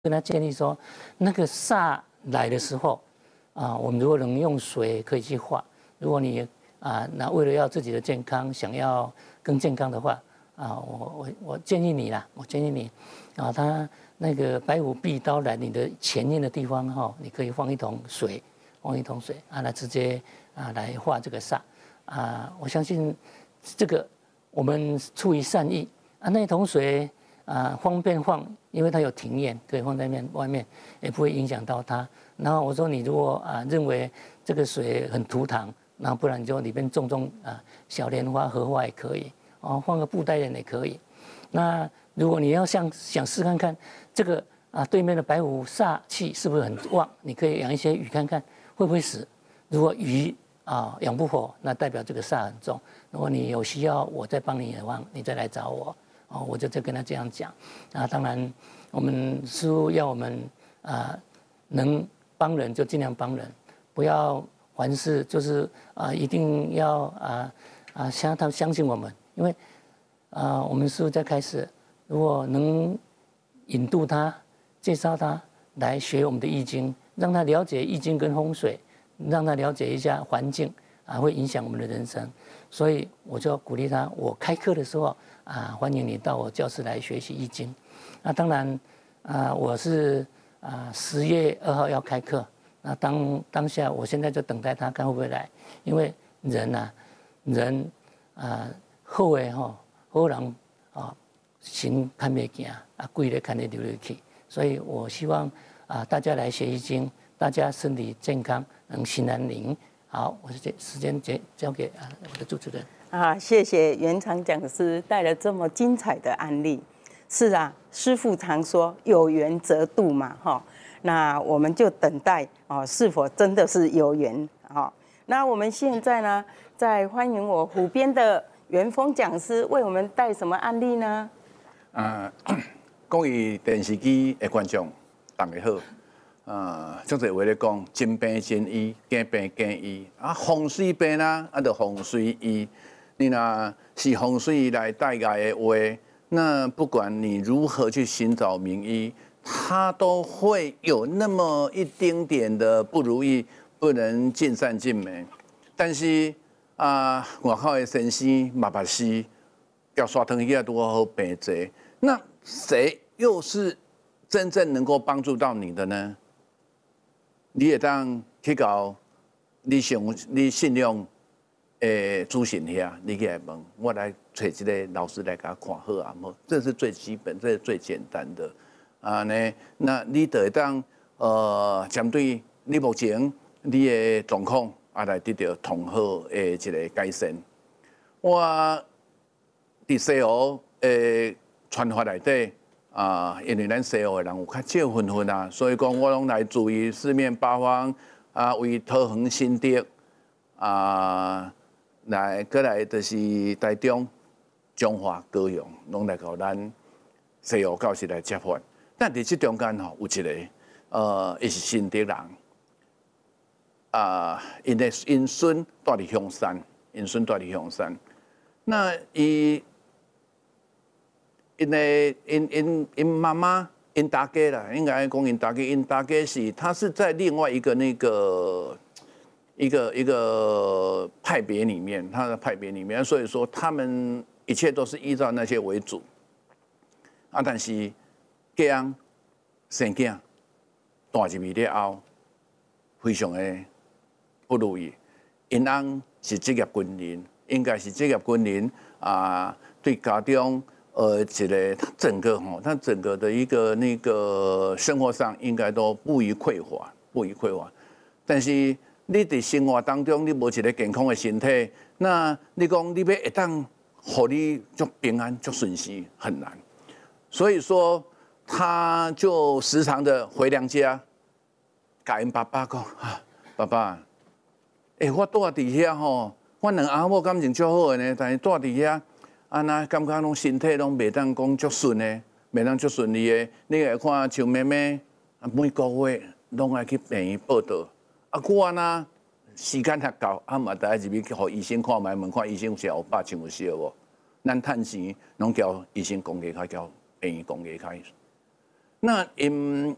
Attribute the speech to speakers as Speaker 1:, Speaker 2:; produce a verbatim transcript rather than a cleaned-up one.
Speaker 1: 跟他建议说，那个煞来的时候，啊，我们如果能用水可以去化。如果你啊，那为了要自己的健康，想要更健康的话，啊，我我我建议你啦，我建议你，啊，他那个白虎碧刀来你的前面的地方哈，你可以放一桶水，放一桶水啊，来直接啊来化这个煞，啊，我相信这个我们出于善意啊，那桶水。啊，方便放，因为它有庭院，可以放在面外面，也不会影响到它。然后我说，你如果啊认为这个水很涂糖，然后不然你就里面种种啊小莲花、荷花也可以，哦，放个布袋莲也可以。那如果你要想想试看看这个啊对面的白虎煞气是不是很旺，你可以养一些鱼看看会不会死。如果鱼啊养不活，那代表这个煞很重。如果你有需要我再帮你的话，你再来找我。哦，我就在跟他这样讲，啊，当然，我们师父要我们啊，能帮人就尽量帮人，不要凡事就是啊，一定要啊啊，相他相信我们，因为啊，我们师父在开始，如果能引渡他、介绍他来学我们的易经，让他了解易经跟风水，让他了解一下环境啊，会影响我们的人生，所以我就鼓励他，我开课的时候。啊，欢迎你到我教室来学习易经。那当然，啊，我是啊十月二号要开课。那当当下，我现在就等待他看会不会来，因为人啊，人啊好的吼，好人啊行看袂见啊，贵的看得流流去。所以我希望啊大家来学易经，大家身体健康，能心安宁。好，我这时间交交给啊我的主持人。
Speaker 2: 啊，谢谢元常讲师带了这么精彩的案例。是啊，师父常说有缘则度嘛，哈。那我们就等待哦，是否真的是有缘啊？那我们现在呢，在欢迎我湖边的元丰讲师为我们带什么案例呢？
Speaker 3: 啊，讲伊电视机的观众，大家好。啊，足侪话咧讲，真病真医，假病假医。啊，风水病啦，啊，就风水医。你若是风水来带来的话，那不管你如何去寻找名医，它都会有那么一丁点的不如意，不能尽善尽美。但是啊，外口的先生、麻麻师，要刷汤起来都好病济。那谁又是真正能够帮助到你的呢？你会当去搞你信你信用。诶，主神遐，你去来问，我来找一个老师来给他看好啊，无，这是最基本，这是最简单的啊呢。那你得当呃，针对你目前你的状况啊，来得到同好的一个改善。我伫西湖诶传法内底啊，因为咱西湖的人有较少分分啊，所以讲我拢来自于四面八方啊，为桃园新竹啊。来，过来就是台中、彰化、高雄，拢来搞咱西湖教室来接发。但伫这中间吼，有一个呃，伊是新竹人，啊，因的因孙住伫香山，因孙住伫香山。那伊因的因因因妈妈因大家啦，应该讲因大家，因大家是他是在另外一个那个。一个一个派别里面，他的派别里面，所以说他们一切都是依照那些为主。啊，但是囝生囝大入去了后，非常的不如意。因翁是职业军人，应该是职业军人啊，对家中呃一个整个哈，他整个的一个那个生活上应该都不予匮乏，不予匮乏，但是。你伫生活当中，你无一个健康的身体，那你讲你要会当，互你足平安、足顺遂，很难。所以说，他就时常的回娘家，甲因爸爸讲啊，爸爸，诶、欸，我住伫遐吼，我两阿某感情足好的呢，但是住伫遐，啊那感觉拢身体拢袂当讲足顺的，袂当足顺利的。你来看像妹妹，每个月拢爱去病院报道。啊，我呢时间较够，啊嘛，大家入去去互医生看卖，问看医生是有百千有烧无？咱趁钱拢交医生公家开，交病院公家开。那因